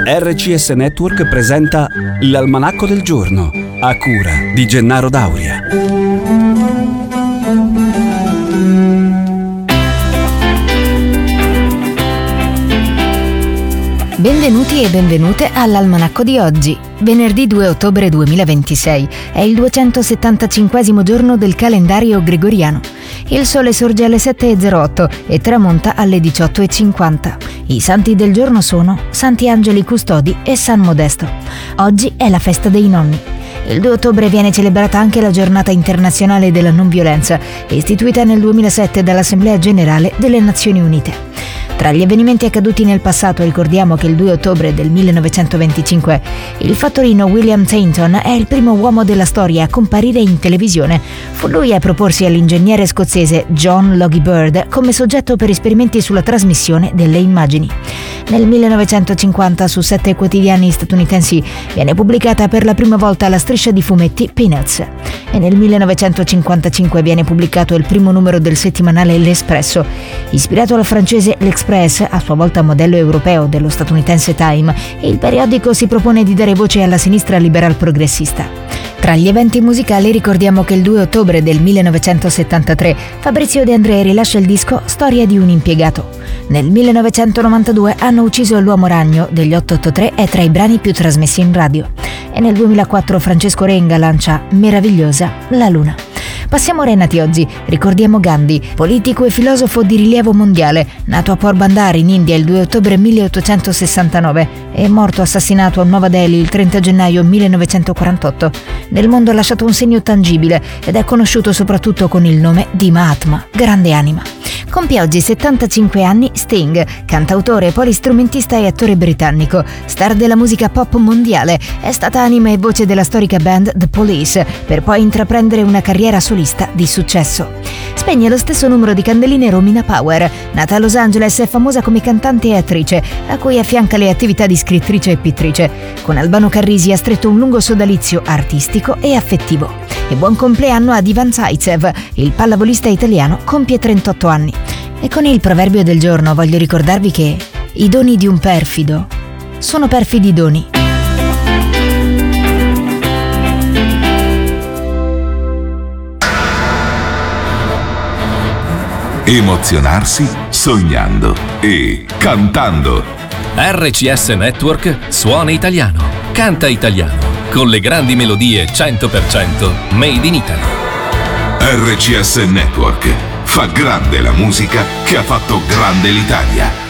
RCS Network presenta l'Almanacco del Giorno, a cura di Gennaro Dauria. Benvenuti e benvenute all'Almanacco di oggi, venerdì 2 ottobre 2026. È il 275esimo giorno del calendario gregoriano. Il sole sorge alle 7:08 e tramonta alle 18:50. I santi del giorno sono Santi Angeli Custodi e San Modesto. Oggi è la festa dei nonni. Il 2 ottobre viene celebrata anche la Giornata internazionale della non violenza, istituita nel 2007 dall'Assemblea Generale delle Nazioni Unite. Tra gli avvenimenti accaduti nel passato ricordiamo che il 2 ottobre del 1925 il fattorino William Tainton è il primo uomo della storia a comparire in televisione. Fu lui a proporsi all'ingegnere scozzese John Logie Baird come soggetto per esperimenti sulla trasmissione delle immagini. Nel 1950 su 7 quotidiani statunitensi viene pubblicata per la prima volta la striscia di fumetti Peanuts e nel 1955 viene pubblicato il primo numero del settimanale L'Espresso. Ispirato al francese L'Express, a sua volta modello europeo dello statunitense Time, il periodico si propone di dare voce alla sinistra liberal progressista. Tra gli eventi musicali ricordiamo che il 2 ottobre del 1973 Fabrizio De André rilascia il disco Storia di un impiegato. Nel 1992 Hanno ucciso l'uomo ragno degli 883 è tra i brani più trasmessi in radio. E nel 2004 Francesco Renga lancia Meravigliosa la luna. Passiamo ora ai nati oggi. Ricordiamo Gandhi, politico e filosofo di rilievo mondiale, nato a Port-Bandar in India il 2 ottobre 1869 e morto assassinato a Nuova Delhi il 30 gennaio 1948. Nel mondo ha lasciato un segno tangibile ed è conosciuto soprattutto con il nome di Mahatma, grande anima. Compie oggi 75 anni Sting, cantautore, polistrumentista e attore britannico, star della musica pop mondiale. È stata anima e voce della storica band The Police, per poi intraprendere una carriera solista di successo. Spegne lo stesso numero di candeline Romina Power, nata a Los Angeles e famosa come cantante e attrice, a cui affianca le attività di scrittrice e pittrice. Con Albano Carrisi ha stretto un lungo sodalizio artistico e affettivo. E buon compleanno a Ivan Zaitsev, il pallavolista italiano compie 38 anni. E con il proverbio del giorno voglio ricordarvi che i doni di un perfido sono perfidi doni. Emozionarsi sognando e cantando. RCS Network suona italiano, canta italiano, con le grandi melodie 100% made in Italy. RCS Network fa grande la musica che ha fatto grande l'Italia.